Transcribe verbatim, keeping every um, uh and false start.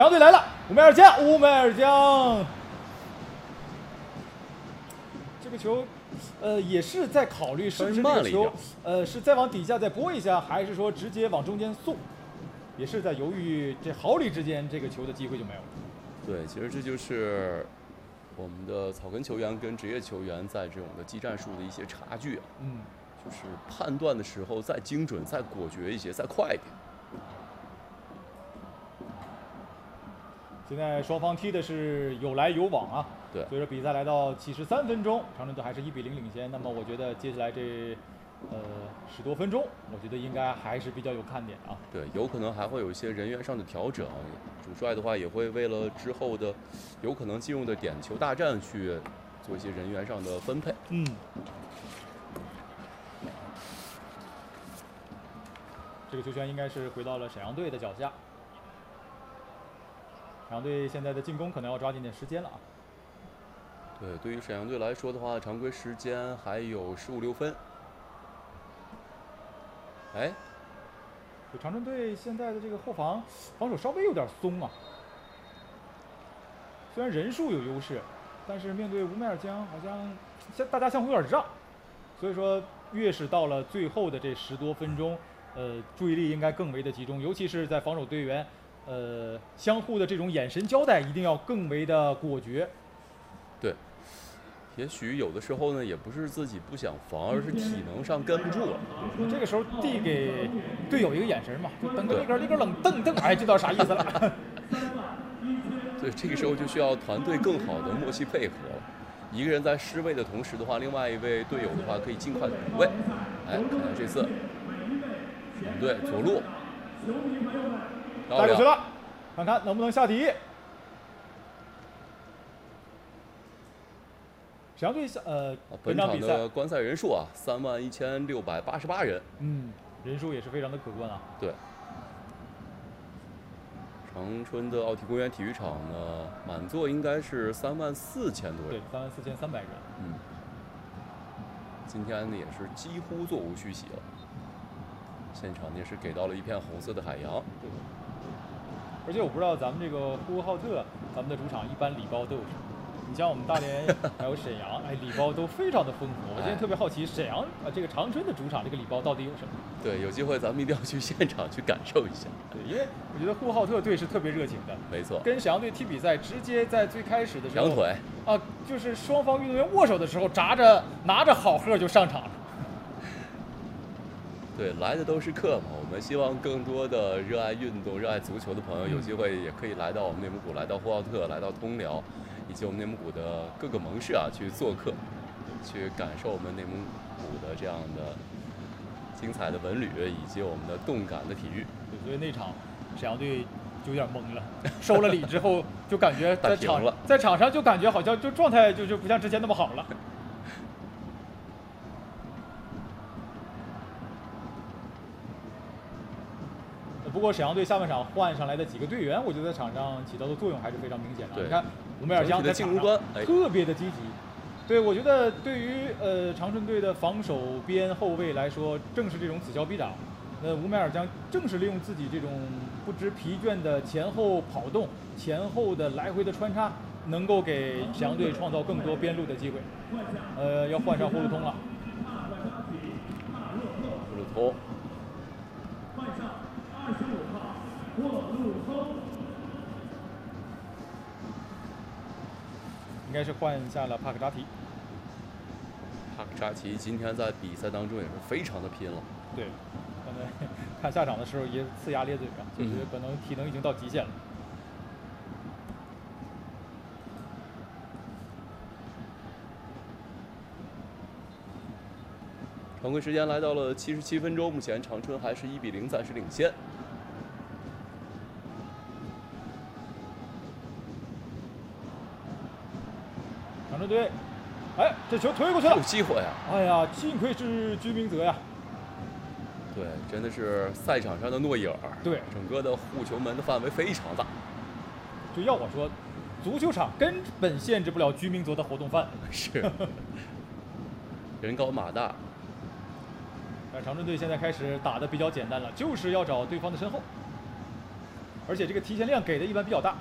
两队来了，乌梅尔江，乌梅尔江，这个球，呃，也是在考虑是不是这个球，呃，是再往底下再拨一下，还是说直接往中间送，也是在犹豫这毫厘之间，这个球的机会就没有了。 对，其实这就是我们的草根球员跟职业球员在这种的技战术的一些差距啊。 嗯， 就是判断的时候再精准、再果决一些、再快一点。 现在双方踢的是有来有往啊， 对， 所以说比赛来到七十三分钟，长春队还是一比零领先。那么我觉得接下来这呃十多分钟，我觉得应该还是比较有看点啊。 对，有可能还会有一些人员上的调整，主帅的话也会为了之后的有可能进入的点球大战去做一些人员上的分配。 嗯。这个球权应该是回到了沈阳队的脚下。沈阳队现在的进攻可能要抓紧点时间了啊。 对，对于沈阳队来说的话，常规时间还有十五六分。哎， 长春队现在的这个后防防守稍微有点松啊。虽然人数有优势，但是面对吴梅尔江好像像大家相互有点让，所以说越是到了最后的这十多分钟，呃，注意力应该更为的集中，尤其是在防守队员。呃，相互的这种眼神交代一定要更为的果决。 对，也许有的时候呢，也不是自己不想防，而是体能上跟不住了。 这个时候递给队友一个眼神嘛，就等个立个立个冷瞪瞪，哎，就知道啥意思了。 对，这个时候就需要团队更好的默契配合了。一个人在失位的同时的话，另外一位队友的话可以尽快的补位。哎，看看这次，两队左路。 打过去了，看看能不能下底。沈阳队下呃， 本场的观赛人数啊，三万一千六百八十八人。 嗯，人数也是非常的可观啊。 对。长春的奥体公园体育场呢，满座应该是三万四千多人。 对，三万四千三百人。 嗯。今天呢，也是几乎座无虚席了。现场也是给到了一片红色的海洋。 对。而且我不知道咱们这个呼和浩特，咱们的主场一般礼包都有什么？你像我们大连还有沈阳，哎，礼包都非常的丰富。我今天特别好奇，沈阳啊这个长春的主场这个礼包到底有什么？ 对，有机会咱们一定要去现场去感受一下。 对，因为我觉得呼和浩特队是特别热情的。 没错。 跟沈阳队踢比赛，直接在最开始的时候， 扬腿啊，就是双方运动员握手的时候，扎着拿着好贺就上场了。 对，来的都是客嘛。我们希望更多的热爱运动、热爱足球的朋友，有机会也可以来到我们内蒙古，来到呼和浩特，来到通辽，以及我们内蒙古的各个盟市啊，去做客，去感受我们内蒙古的这样的精彩的文旅，以及我们的动感的体育。 对，所以那场沈阳队就有点懵了，收了礼之后就感觉在场在场上就感觉好像就状态就就不像之前那么好了。不过沈阳队下半场换上来的几个队员，我觉得在场上起到的作用还是非常明显的。你看吴梅尔江在场上特别的积极。对，我觉得对于呃长春队的防守边后卫来说，正是这种此消彼长。那吴梅尔江正是利用自己这种不知疲倦的前后跑动、前后的来回的穿插，能够给沈阳队创造更多边路的机会。呃，要换上胡鲁通了。 胡鲁通。 应该是换下了帕克扎提。 帕克扎提今天在比赛当中也是非常的拼了。 对，刚才看下场的时候也呲牙咧嘴啊，就是可能体能已经到极限了。 常规时间来到了七十七分钟，目前长春还是一比零暂时领先。 长春队，哎，这球推过去了， 有机会啊！ 哎呀，幸亏是居明泽呀。 对，真的是赛场上的诺伊尔。 对， 整个的护球门的范围非常大。 就要我说，足球场根本限制不了居明泽的活动范围。 是。人高马大。 但长春队现在开始打得比较简单了，就是要找对方的身后。 而且这个提前量给的一般比较大，